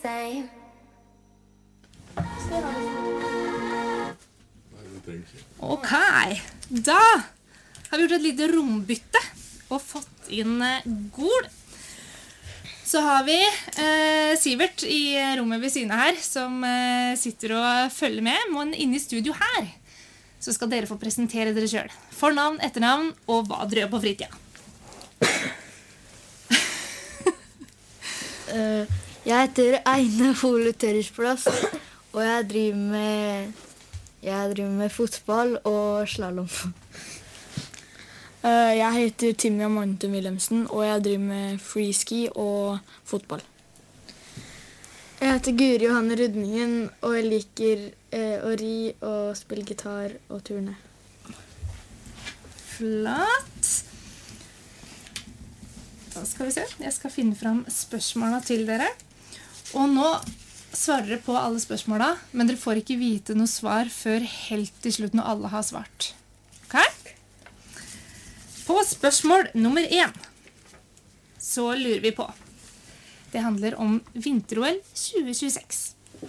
same. Ok, da har vi gjort et lite rombytte og fått inn Gol. Så har vi Sivert i rommet ved siden her, som sitter og følger med. Men inne i studio her, så skal dere få presentere dere selv. Fornavn, etternavn, og hva dere gjør på fritida. Jeg heter Eine Hole Tørresplass, og jeg driver med fotball og slalom. Jeg heter Timmy Amante Wilhelmsen, og jeg driver med freeski og fotball. Jeg heter Guri Johanne Rudningen, og jeg liker å ri og spille gitar og turne. Flott. Da skal vi se. Jeg skal finne fram spørsmålene til dere. Og nå svarer dere på alle spørsmålene, men dere får ikke vite noe svar før helt til slutt når alle har svart. Ok? På spørsmål nummer 1 så lurer vi på. Det handler om vinter-OL 2026.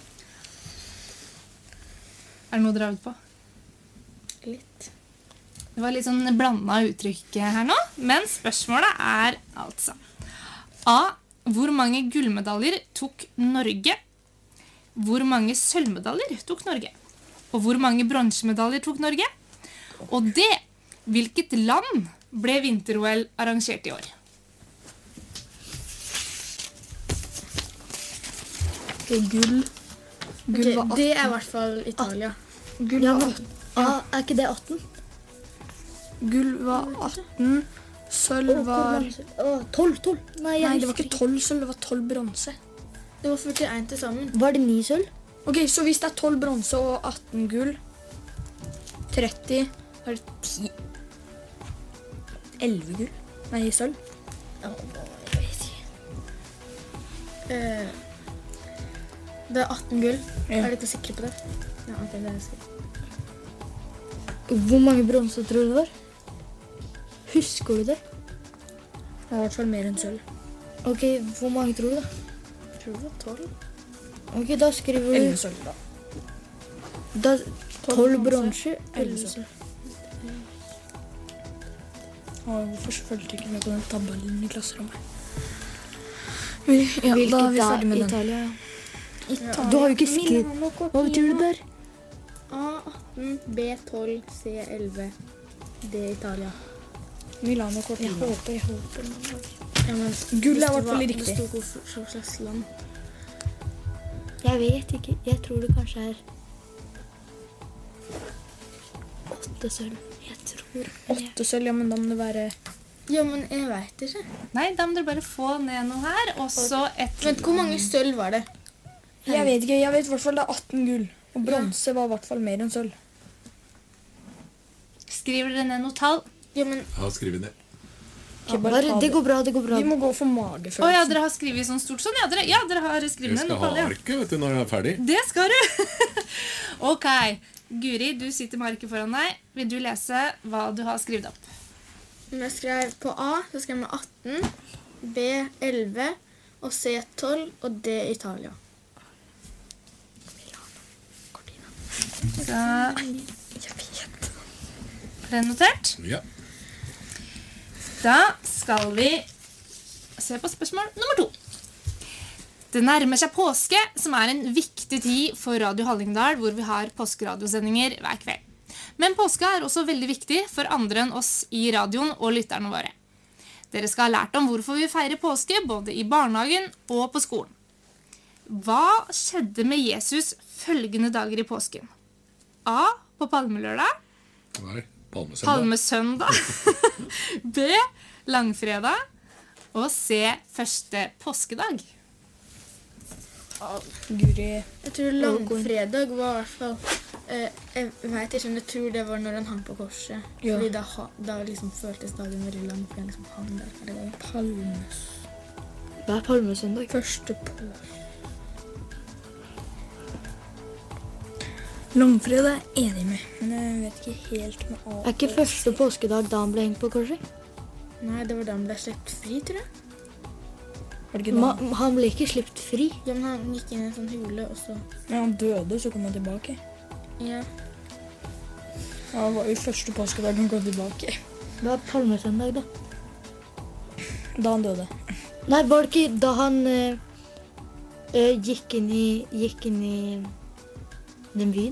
Er det noe dere har øvd på? Litt. Det var litt sånn blandet uttrykk her nå, men spørsmålet er altså A. Hvor mange gullmedaljer tok Norge? Hvor mange sølvmedaljer tok Norge? Og hvor mange bronsemedaljer tok Norge? Og D. Hvilket land ble vinter-OL arrangert i år? Gull Okay, var 18. det er i hvert fall Italia. Gull var 18. Er ikke det 18? Gull var 18. Sølv var... 12. Nei, Nei, det var ikke 12 sølv, det var 12 bronse. Det var 41 til sammen. Var det 9 sølv? Ok, så hvis det er 12 bronse og 18 gull, 30, er det 10... 11 gull? Nei, sølv. Jeg vet ikke. Det er 18 gull. Ja. Er dere sikre på det? Ja, ok, det er jeg sikker. Hvor mange bronser tror du det var? Husker du det? Det var i hvert fall mer enn sølv. Ok, hvor mange tror du da? Jeg tror det var 12. Ok, da skriver 11 du... sølv da. Da 12 bronser, 11 sølv. Hvorfor følte jeg ikke med på den tabellen i klasserommet? Ja, Hvilket da er vi ferdig med den. Italia? Italia. Du har jo ikke skrevet... Hva betyr det der? A18, B12, C11, D Italia. Milano Jeg Cortina. håper. Ja, men Gull er i det hvert fall var- riktig. Det stod hva slags land. Jeg vet ikke. Jeg tror det kanskje er 8 sølv. Jeg tror. 8 sølv, ja, men da må det være... Ja, men jeg vet ikke. Nei, da må dere bare få ned noe her, og så et... Vent, hvor mange sølv var det? Jeg vet ikke, jeg vet i hvert fall det er 18 gull. Og bronse var i hvert fall mer enn sølv. Skriver dere ned noe tall? Ja, men Ja, skriv ned. Ikke bare ta Det går bra, det går bra. Vi må gå for Åja, magefølelsen. dere har skrivet sånn stort sånn? Ja, dere har skrevet Jeg ned skal noe ha tall, ja. arket, vet du, når jeg er ferdig. Det skal du! Ok, Guri, du sitter med arket foran deg. Vil du lese hva du har skrevet opp? jeg skrev på A, så skrev jeg 18, B 11, og C 12, og D Italia. Så... Er det notert? Ja. Da skal vi se på spørsmål nummer 2. Det nærmer seg påske, som er en viktig tid for Radio Hallingdal, hvor vi har påskeradiosendinger hver kveld. Men påske er også veldig viktig for andre enn oss i radioen og lytterne våre. Dere skal ha lært om hvorfor vi feirer påske, både i barnehagen og på skolen. Hva skjedde med Jesus følgende dager i påsken? A. På palmelørdag. Nei, palmesøndag. Palmesøndag. B. Langfredag. Og C. Første påskedag. Guri. Jeg tror langfredag var i hvert fall... jeg vet ikke, men jeg tror det var når han hang på korset. Ja. Fordi da liksom føltes dagen veldig lang, for jeg liksom hang der. Det var Palmes. Hva er palmesøndag? Første på. Langfredag er jeg enig med, men jeg vet ikke helt med A. Er ikke første påskedag da han ble hengt på korset? Nei, det var da han ble slept fri, tror jeg. Var det ikke da? Han ble ikke sluppet fri. Ja, men han gikk inn i en sånn hule, og så... Ja, han døde, så kom han tilbake. Ja. Ja, det var jo første påskedag han kom tilbake. Det var palmesøndag, da. Da han døde. Nei, var det ikke da han gikk inn i den byen?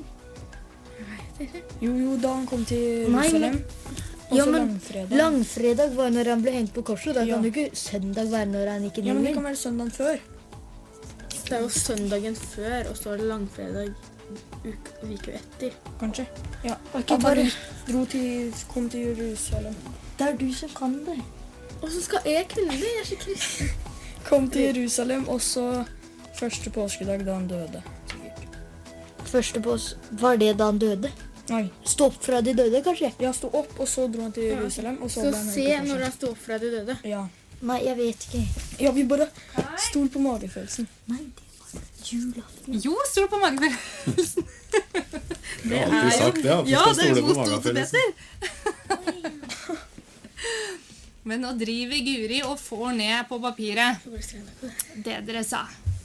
Jo, da han kom til Nei, Jerusalem. Og Ja, så men langfredag. langfredag var når han ble hengt på korset. Da Ja. kan jo ikke søndag være når han gikk inn Ja, i men det byen. kan være søndagen før. Det er jo søndagen før, og så er det langfredag uke etter. Kanskje. Ja, Ikke at bare- han kom til Jerusalem. Det er du som kan det. Og så skal jeg kunne det, jeg er så kristen. Kom til Jerusalem, og så første påskedag da han døde. Første var det da han døde? Nei, Stå opp fra de døde, kanskje? jeg sto opp, og så dro han til Jerusalem, og så Så ble han se hengt på når korset. han sto opp fra de døde. Ja. Nei, jeg vet ikke. Ja, vi bare stol på magefølelsen. Nei, det var julaften. Jo, stol på magefølelsen. Jeg har alltid sagt det, at du Ja, skal det er stole god på stol til magefølelsen. Peter. Men nå driver Guri og får ned på papiret det dere sa.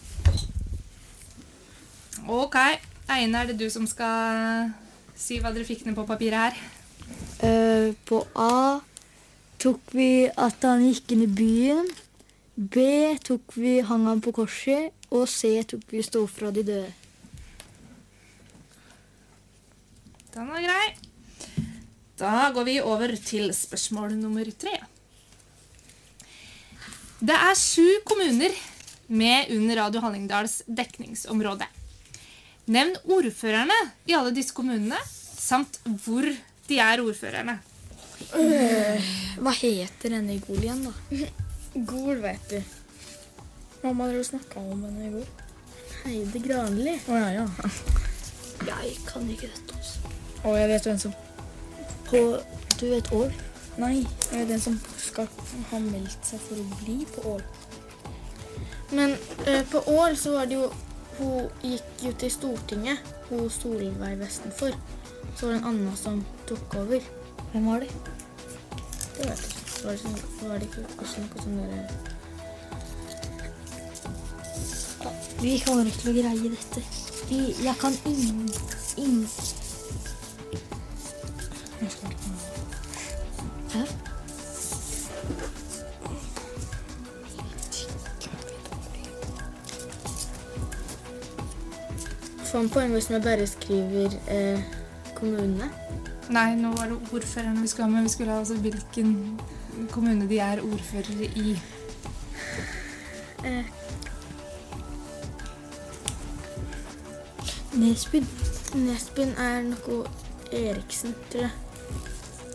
Ok, Eine, er det du som skal si hva dere fikk ned på papiret her? På A tok vi at han gikk inn i byen. B tok vi hang han på korset. Og C tok vi stå fra de døde. Den var grei. Da går vi over til spørsmål nummer 3. Det er 7 kommuner med under Radio Hallingdals dekningsområde. Nevn ordførerne i alle disse kommunene, samt hvor de er ordførerne. Hva heter denne i Gol igjen, da? Gol, vet du. Mamma hadde jo snakket om henne i går. Heide Granli. Ja. Jeg kan ikke dette også. Og jeg vet hvem som... Du vet Ål? Nei, jeg vet den som skal ha meldt seg for å bli på Ål. Men på Ål så var det jo... Hun gikk jo til Stortinget, hun Solveig Vestenfor. Så var det en annen som tok over. Hvem var det? Det vet jeg ikke. Var det ikke også noe sånn der... Vi kommer ikke til å greie dette. Jeg kan ingen... Hæ? Får en poeng hvis man bare skriver kommunene. Nei, nå var det ordførerne vi skulle ha med. Vi skulle ha altså hvilken kommune de er ordførere i. Nesbyen. Nesbyen er noe Eriksen, tror jeg.